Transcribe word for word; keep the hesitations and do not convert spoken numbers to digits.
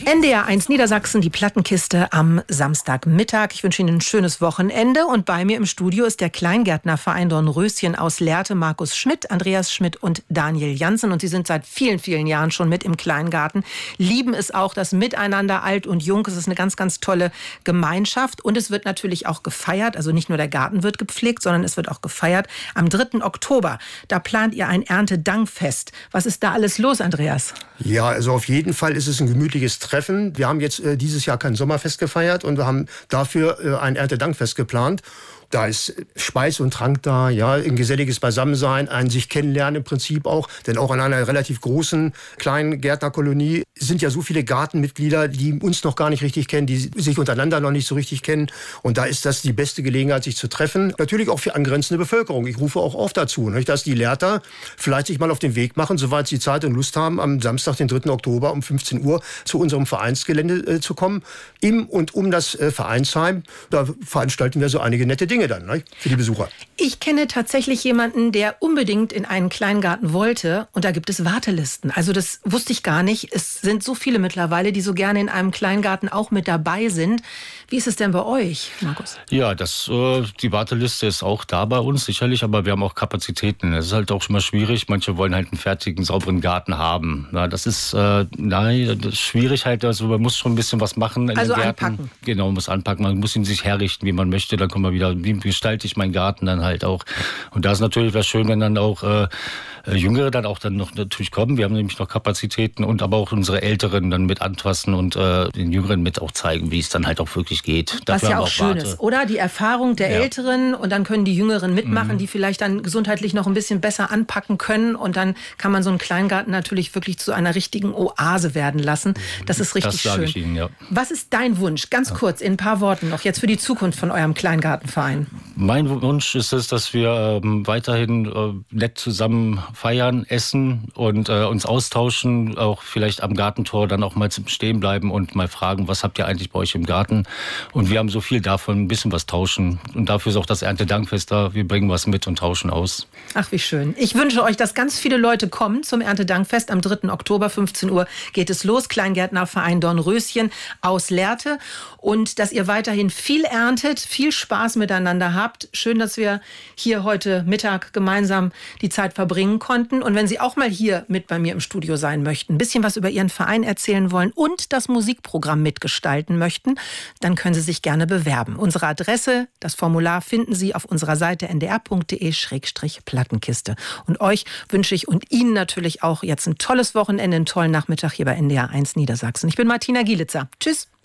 N D R eins Niedersachsen, die Plattenkiste am Samstagmittag. Ich wünsche Ihnen ein schönes Wochenende. Und bei mir im Studio ist der Kleingärtnerverein Dornröschen aus Lehrte, Markus Schmidt, Andreas Schmidt und Daniel Jansen. Und Sie sind seit vielen, vielen Jahren schon mit im Kleingarten. Lieben es auch, das Miteinander, alt und jung. Es ist eine ganz, ganz tolle Gemeinschaft. Und es wird natürlich auch gefeiert. Also nicht nur der Garten wird gepflegt, sondern es wird auch gefeiert. Am dritten Oktober, da plant ihr ein Erntedankfest. Was ist da alles los, Andreas? Ja, also auf jeden Fall ist es ein gemütliches Treffen. Wir haben jetzt äh, dieses Jahr kein Sommerfest gefeiert und wir haben dafür äh, ein Erntedankfest geplant. Da ist Speis und Trank da, ja, ein geselliges Beisammensein, ein sich kennenlernen im Prinzip auch. Denn auch in einer relativ großen kleinen Gärtnerkolonie sind ja so viele Gartenmitglieder, die uns noch gar nicht richtig kennen, die sich untereinander noch nicht so richtig kennen. Und da ist das die beste Gelegenheit, sich zu treffen. Natürlich auch für angrenzende Bevölkerung. Ich rufe auch auf dazu, nicht, dass die Lehrter vielleicht sich mal auf den Weg machen, soweit sie Zeit und Lust haben, am Samstag, den dritten Oktober um fünfzehn Uhr zu unserem Vereinsgelände äh, zu kommen. Im und um das äh, Vereinsheim. Da veranstalten wir so einige nette Dinge dann, ne, für die Besucher. Ich kenne tatsächlich jemanden, der unbedingt in einen Kleingarten wollte und da gibt es Wartelisten. Also das wusste ich gar nicht. Es sind so viele mittlerweile, die so gerne in einem Kleingarten auch mit dabei sind. Wie ist es denn bei euch, Markus? Ja, das, äh, die Warteliste ist auch da bei uns sicherlich, aber wir haben auch Kapazitäten. Es ist halt auch schon mal schwierig. Manche wollen halt einen fertigen, sauberen Garten haben. Na, das ist, äh, nein, das ist schwierig halt. Also man muss schon ein bisschen was machen in also den Gärten. Anpacken. Genau, man muss anpacken. Man muss ihn sich herrichten, wie man möchte. Dann kommen wir wieder, wie gestalte ich meinen Garten dann halt auch. Und da ist natürlich was schön, wenn dann auch äh, Jüngere dann auch dann noch natürlich kommen. Wir haben nämlich noch Kapazitäten und aber auch unsere Älteren dann mit anfassen und äh, den Jüngeren mit auch zeigen, wie es dann halt auch wirklich geht. Was Dafür ja haben auch wir schön Warte. ist, oder? Die Erfahrung der Ja. Älteren und dann können die Jüngeren mitmachen, Mhm. die vielleicht dann gesundheitlich noch ein bisschen besser anpacken können und dann kann man so einen Kleingarten natürlich wirklich zu einer richtigen Oase werden lassen. Das ist richtig Das sage schön. ich Ihnen, ja. Was ist dein Wunsch? Ganz kurz, in ein paar Worten noch, jetzt für die Zukunft von eurem Kleingartenverein. Mein Wunsch ist es, dass wir ähm, weiterhin äh, nett zusammen feiern, essen und äh, uns austauschen, auch vielleicht am Gartentor dann auch mal zum Stehen bleiben und mal fragen, was habt ihr eigentlich bei euch im Garten? Und wir haben so viel davon, ein bisschen was tauschen. Und dafür ist auch das Erntedankfest da. Wir bringen was mit und tauschen aus. Ach, wie schön. Ich wünsche euch, dass ganz viele Leute kommen zum Erntedankfest. Am dritten Oktober, fünfzehn Uhr geht es los. Kleingärtnerverein Dornröschen aus Lehrte. Und dass ihr weiterhin viel erntet, viel Spaß miteinander habt. Schön, dass wir hier heute Mittag gemeinsam die Zeit verbringen konnten. Und wenn Sie auch mal hier mit bei mir im Studio sein möchten, ein bisschen was über Ihren Verein erzählen wollen und das Musikprogramm mitgestalten möchten, dann können Sie sich gerne bewerben. Unsere Adresse, das Formular finden Sie auf unserer Seite n d r punkt d e slash plattenkiste. Und euch wünsche ich und Ihnen natürlich auch jetzt ein tolles Wochenende, einen tollen Nachmittag hier bei N D R eins Niedersachsen. Ich bin Martina Gielitzer. Tschüss.